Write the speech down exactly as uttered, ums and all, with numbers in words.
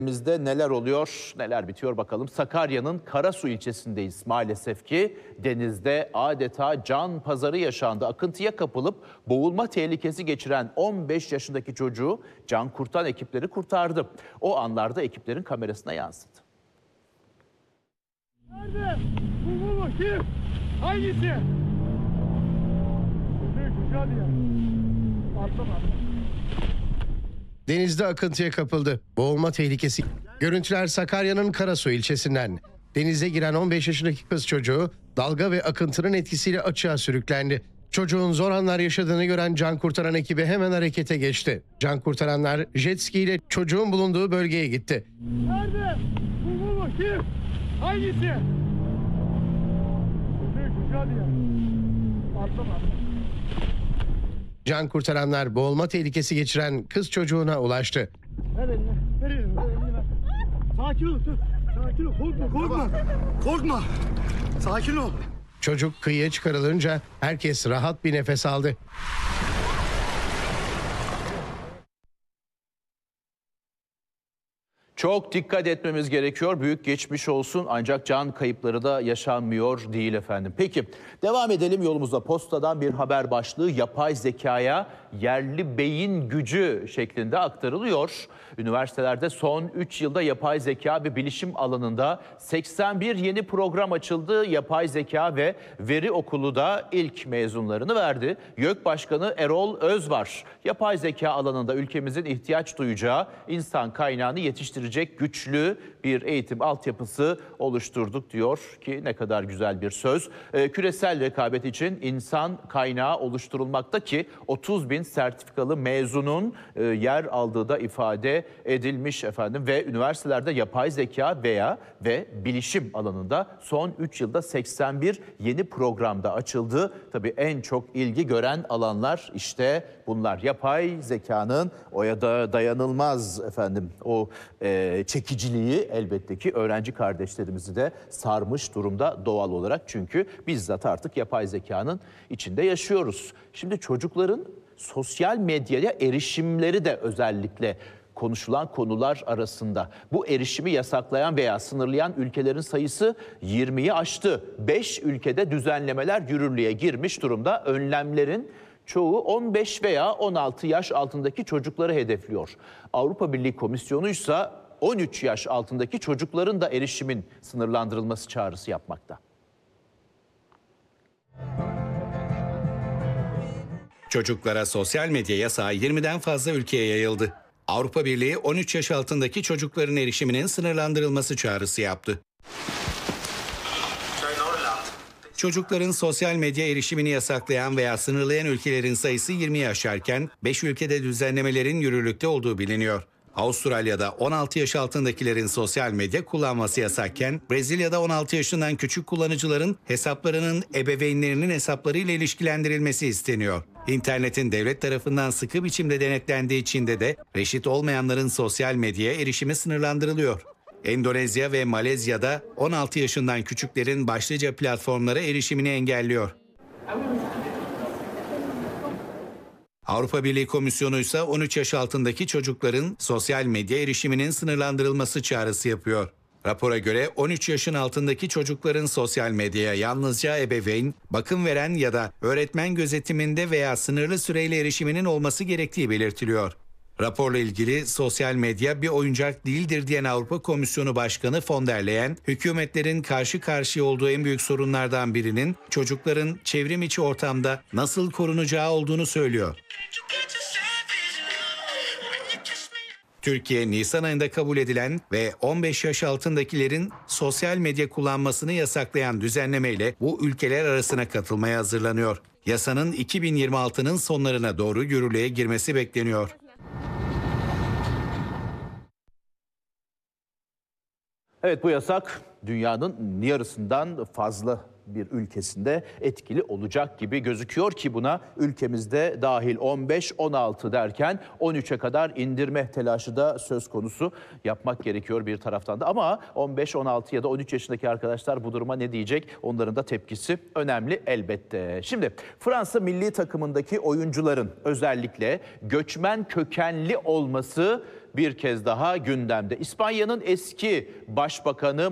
Bizde neler oluyor, neler bitiyor bakalım. Sakarya'nın Karasu ilçesindeyiz. Maalesef ki denizde adeta can pazarı yaşandı. Akıntıya kapılıp boğulma tehlikesi geçiren on beş yaşındaki çocuğu can kurtaran ekipleri kurtardı. O anlarda ekiplerin kamerasına yansıdı. Nerede? Bu bu bu kim? Hangisi? Hadi ya. Atlama. Denizde akıntıya kapıldı. Boğulma tehlikesi. Görüntüler Sakarya'nın Karasu ilçesinden. Denize giren on beş yaşındaki kız çocuğu dalga ve akıntının etkisiyle açığa sürüklendi. Çocuğun zor anlar yaşadığını gören can kurtaran ekibi hemen harekete geçti. Can kurtaranlar jet ski ile çocuğun bulunduğu bölgeye gitti. Nerede? Bu bu bu kim? Hangisi? Hadi ya. Atlama. Can kurtaranlar boğulma tehlikesi geçiren kız çocuğuna ulaştı. Ver elini. Ver elini. Ver elini ver. Sakin ol. Dur. Sakin ol. Korkma. Korkma. Korkma. Sakin ol. Çocuk kıyıya çıkarılınca herkes rahat bir nefes aldı. Çok dikkat etmemiz gerekiyor. Büyük geçmiş olsun ancak can kayıpları da yaşanmıyor değil efendim. Peki devam edelim yolumuzda. Postadan bir haber başlığı yapay zekaya yerli beyin gücü şeklinde aktarılıyor. Üniversitelerde son üç yılda yapay zeka ve bilişim alanında seksen bir yeni program açıldı. Yapay zeka ve veri okulu da ilk mezunlarını verdi. YÖK Başkanı Erol Özvar, yapay zeka alanında ülkemizin ihtiyaç duyacağı insan kaynağını yetiştirecek güçlü bir eğitim altyapısı oluşturduk diyor ki ne kadar güzel bir söz. Ee, küresel rekabet için insan kaynağı oluşturulmakta ki otuz bin sertifikalı mezunun e, yer aldığı da ifade edilmiş efendim ve üniversitelerde yapay zeka veya ve bilişim alanında son üç yılda seksen bir yeni programda açıldı. Tabii en çok ilgi gören alanlar işte bunlar. Yapay zekanın o ya da dayanılmaz efendim o e, çekiciliği elbette ki öğrenci kardeşlerimizi de sarmış durumda doğal olarak. Çünkü bizzat artık yapay zekanın içinde yaşıyoruz. Şimdi çocukların sosyal medyaya erişimleri de özellikle konuşulan konular arasında. Bu erişimi yasaklayan veya sınırlayan ülkelerin sayısı yirmiyi aştı. beş ülkede düzenlemeler yürürlüğe girmiş durumda. Önlemlerin çoğu on beş veya on altı yaş altındaki çocukları hedefliyor. Avrupa Birliği Komisyonu ise on üç yaş altındaki çocukların da erişimin sınırlandırılması çağrısı yapmakta. Çocuklara sosyal medya yasağı yirmiden fazla ülkeye yayıldı. Avrupa Birliği on üç yaş altındaki çocukların erişiminin sınırlandırılması çağrısı yaptı. Çocukların sosyal medya erişimini yasaklayan veya sınırlayan ülkelerin sayısı yirmiyi aşarken beş ülkede düzenlemelerin yürürlükte olduğu biliniyor. Avustralya'da on altı yaş altındakilerin sosyal medya kullanması yasakken Brezilya'da on altı yaşından küçük kullanıcıların hesaplarının ebeveynlerinin hesaplarıyla ilişkilendirilmesi isteniyor. İnternetin devlet tarafından sıkı biçimde denetlendiği Çin'de de reşit olmayanların sosyal medyaya erişimi sınırlandırılıyor. Endonezya ve Malezya'da on altı yaşından küçüklerin başlıca platformlara erişimini engelliyor. Avrupa Birliği Komisyonu ise on üç yaş altındaki çocukların sosyal medya erişiminin sınırlandırılması çağrısı yapıyor. Rapora göre on üç yaşın altındaki çocukların sosyal medyaya yalnızca ebeveyn, bakım veren ya da öğretmen gözetiminde veya sınırlı süreyle erişiminin olması gerektiği belirtiliyor. Raporla ilgili sosyal medya bir oyuncak değildir diyen Avrupa Komisyonu Başkanı von der Leyen, hükümetlerin karşı karşıya olduğu en büyük sorunlardan birinin çocukların çevrim içi ortamda nasıl korunacağı olduğunu söylüyor. Türkiye, Nisan ayında kabul edilen ve on beş yaş altındakilerin sosyal medya kullanmasını yasaklayan düzenlemeyle bu ülkeler arasına katılmaya hazırlanıyor. Yasanın iki bin yirmi altının sonlarına doğru yürürlüğe girmesi bekleniyor. Evet, bu yasak dünyanın yarısından fazla bir ülkesinde etkili olacak gibi gözüküyor ki buna ülkemizde dahil on beş on altı derken on üçe kadar indirme telaşı da söz konusu yapmak gerekiyor bir taraftan da. Ama on beş on altı ya da on üç yaşındaki arkadaşlar bu duruma ne diyecek? Onların da tepkisi önemli elbette. Şimdi Fransa milli takımındaki oyuncuların özellikle göçmen kökenli olması bir kez daha gündemde. İspanya'nın eski başbakanı